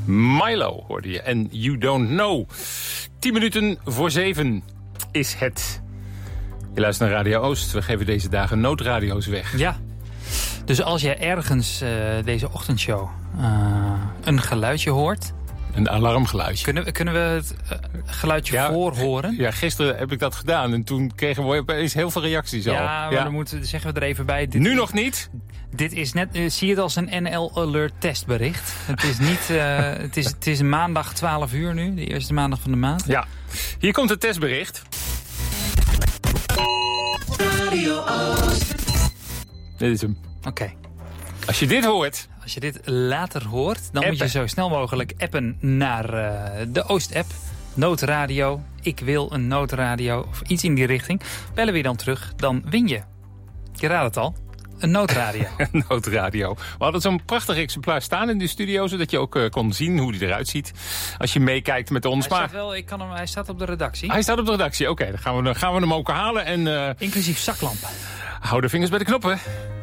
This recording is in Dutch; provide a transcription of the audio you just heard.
Milo hoorde je. En You Don't Know. 10 minuten voor 7 is het. Je luistert naar Radio Oost. We geven deze dagen noodradio's weg. Ja. Dus als jij ergens deze ochtendshow een geluidje hoort... Een alarmgeluidje. Kunnen we het geluidje voorhoren? Ja, gisteren heb ik dat gedaan. En toen kregen we opeens heel veel reacties al. Ja, maar dan zeggen we er even bij. Nog niet? Dit is net, zie je het als een NL Alert testbericht. Het is niet, het is maandag 12 uur nu, de eerste maandag van de maand. Ja, hier komt het testbericht. Radio Oost. Dit is hem. Oké. Als je dit hoort... Als je dit later hoort, dan appen. moet je zo snel mogelijk appen naar de Oost-app. Noodradio. Ik wil een noodradio. Of iets in die richting. Bellen we je dan terug, dan win je. Je raadt het al. Een noodradio. Een noodradio. We hadden zo'n prachtig exemplaar staan in de studio, zodat je ook kon zien hoe die eruit ziet. Als je meekijkt met ons. Hij staat op de redactie. Hij staat op de redactie. Oké, dan gaan we hem ook halen. En, inclusief zaklampen. Hou de vingers bij de knoppen.